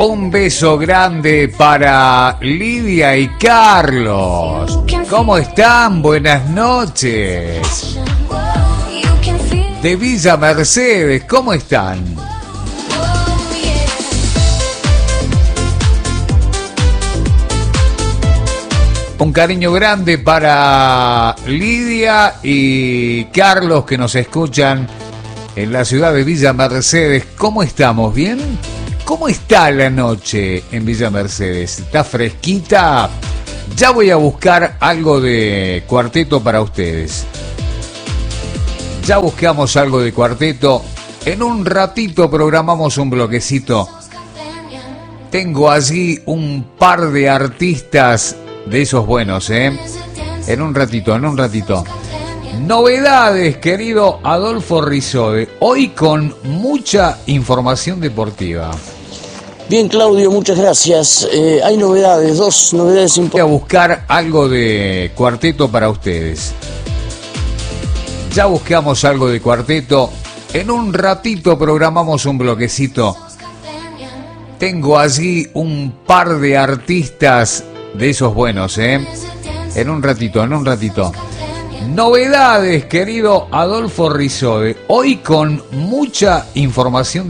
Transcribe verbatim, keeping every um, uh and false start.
Un beso grande para Lidia y Carlos. ¿Cómo están? Buenas noches. De Villa Mercedes, ¿cómo están? Un cariño grande para Lidia y Carlos que nos escuchan en la ciudad de Villa Mercedes. ¿Cómo estamos? ¿Bien? ¿Cómo está la noche en Villa Mercedes? ¿Está fresquita? Ya voy a buscar algo de cuarteto para ustedes. Ya buscamos algo de cuarteto. En un ratito programamos un bloquecito. Tengo allí un par de artistas de esos buenos, ¿eh? En un ratito, en un ratito. Novedades, querido Adolfo Rizode. Hoy con mucha información deportiva. Bien, Claudio, muchas gracias. Eh, hay novedades, dos novedades importantes. Voy a buscar algo de cuarteto para ustedes. Ya buscamos algo de cuarteto. En un ratito programamos un bloquecito. Tengo allí un par de artistas de esos buenos, ¿eh? En un ratito, en un ratito. Novedades, querido Adolfo Rizode. Hoy con mucha información